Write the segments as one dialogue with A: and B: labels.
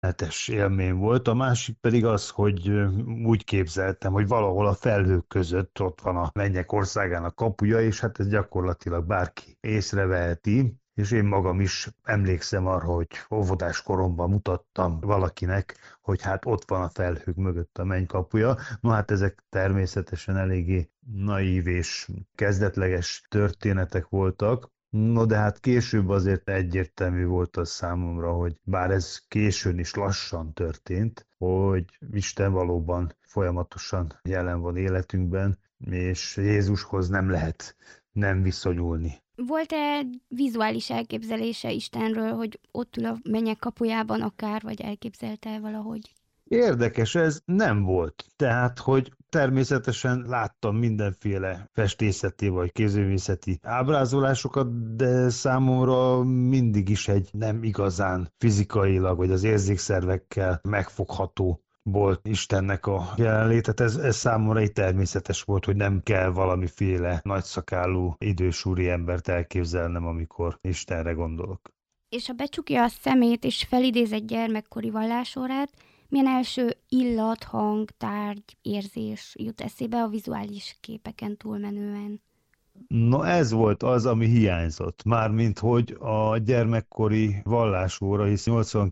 A: döbbenetes élmény volt. A másik pedig az, hogy úgy képzeltem, hogy valahol a felhők között ott van a mennyek országának kapuja, és hát ez gyakorlatilag bárki észreveheti, és én magam is emlékszem arra, hogy óvodás koromban mutattam valakinek, hogy hát ott van a felhők mögött a mennykapuja. No hát ezek természetesen eléggé naív és kezdetleges történetek voltak. No de hát később azért egyértelmű volt az számomra, hogy bár ez későn is lassan történt, hogy Isten valóban folyamatosan jelen van életünkben, és Jézushoz nem lehet nem viszonyulni.
B: Volt-e vizuális elképzelése Istenről, hogy ott ül a mennyek kapujában akár, vagy elképzelte valahogy?
A: Érdekes, ez nem volt. Tehát, hogy természetesen láttam mindenféle festészeti vagy kézművészeti ábrázolásokat, de számomra mindig is egy nem igazán fizikailag vagy az érzékszervekkel megfogható volt Istennek a jelenlétet. Ez számomra egy természetes volt, hogy nem kell valamiféle nagyszakálú idős úri embert elképzelnem, amikor Istenre gondolok.
B: És ha becsukja a szemét és felidéz egy gyermekkori vallásórát, milyen első illat, hang, tárgy, érzés jut eszébe a vizuális képeken túlmenően?
A: No ez volt az, ami hiányzott. Mármint, hogy a gyermekkori vallásóra, hisz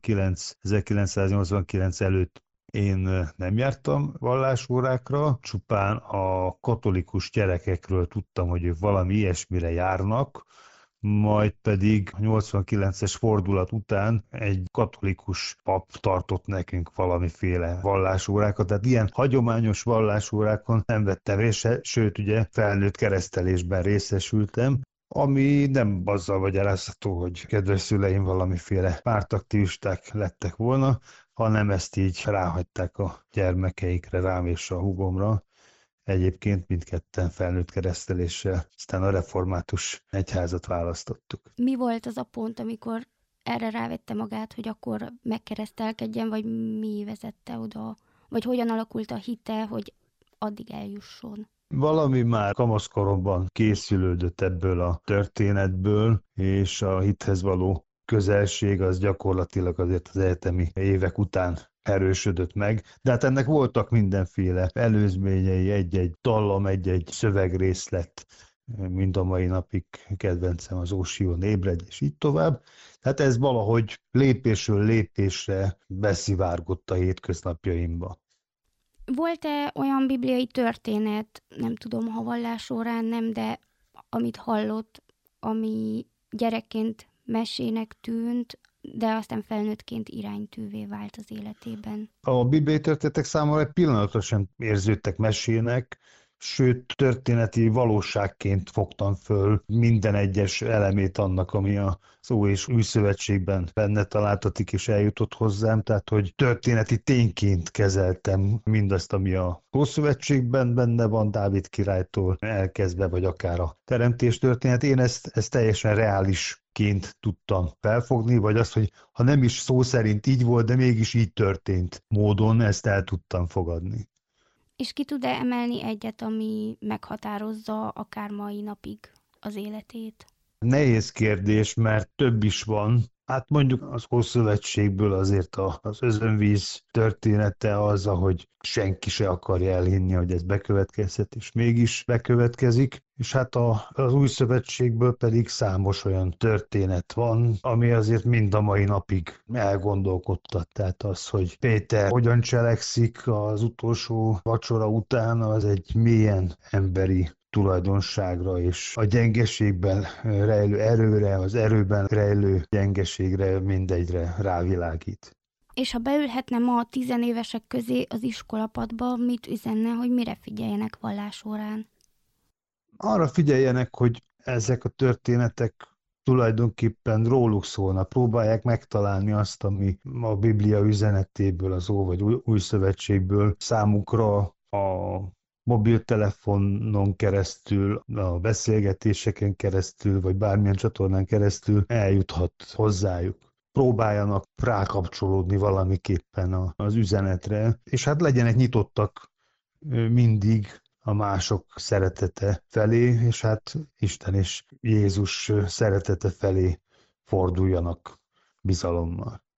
A: 1989 előtt én nem jártam vallásórákra, csupán a katolikus gyerekekről tudtam, hogy ők valami ilyesmire járnak, majd pedig 89-es fordulat után egy katolikus pap tartott nekünk valamiféle vallásórákat, tehát ilyen hagyományos vallásórákon nem vettem részt, sőt ugye felnőtt keresztelésben részesültem, ami nem azzal magyarázható, hogy kedves szüleim valamiféle pártaktivisták lettek volna, hanem ezt így ráhagyták a gyermekeikre, rám és a húgomra. Egyébként mindketten felnőtt kereszteléssel, aztán a református egyházat választottuk.
B: Mi volt az a pont, amikor erre rávette magát, hogy akkor megkeresztelkedjen, vagy mi vezette oda? Vagy hogyan alakult a hite, hogy addig eljusson?
A: Valami már kamaszkoromban készülődött ebből a történetből, és a hithez való közelség az gyakorlatilag azért az egyetemi évek után erősödött meg, de hát ennek voltak mindenféle előzményei, egy-egy dallam, egy-egy szövegrészlet, mind a mai napig kedvencem az Ósion ébredj, és így tovább. Tehát ez valahogy lépésről lépésre beszivárgott a hétköznapjaimba.
B: Volt-e olyan bibliai történet, nem tudom, ha vallásórán nem, de amit hallott, ami gyerekként mesének tűnt, de aztán felnőttként iránytűvé vált az életében?
A: A bibliai történetek számomra egy pillanatra sem érződtek mesének, sőt történeti valóságként fogtam föl minden egyes elemét annak, ami az Ó és Új Szövetségben benne találtatik és eljutott hozzám, tehát hogy történeti tényként kezeltem mindazt, ami a Ószövetségben benne van, Dávid királytól elkezdve, vagy akár a teremtés történet. Én ezt teljesen reálisként tudtam felfogni, vagy azt, hogy ha nem is szó szerint így volt, de mégis így történt módon, ezt el tudtam fogadni.
B: És ki tud-e emelni egyet, ami meghatározza akár mai napig az életét?
A: Nehéz kérdés, mert több is van. Hát mondjuk az Ószövetségből azért az özönvíz története az, hogy senki se akarja elhinni, hogy ez bekövetkezhet, és mégis bekövetkezik. És hát az Új Szövetségből pedig számos olyan történet van, ami azért mind a mai napig elgondolkodtat. Tehát az, hogy Péter hogyan cselekszik az utolsó vacsora után, az egy mélyen emberi tulajdonságra és a gyengeségben rejlő erőre, az erőben rejlő gyengeségre mindegyre rávilágít.
B: És ha beülhetne ma a tizenévesek közé az iskolapadba, mit üzenne, hogy mire figyeljenek vallásórán?
A: Arra figyeljenek, hogy ezek a történetek tulajdonképpen róluk szólnak, próbálják megtalálni azt, ami a Biblia üzenetéből, az Ó vagy Új Szövetségből számukra a mobiltelefonon keresztül, a beszélgetéseken keresztül, vagy bármilyen csatornán keresztül eljuthat hozzájuk. Próbáljanak rákapcsolódni valamiképpen az üzenetre, és hát legyenek nyitottak mindig a mások szeretete felé, és hát Isten és Jézus szeretete felé forduljanak bizalommal.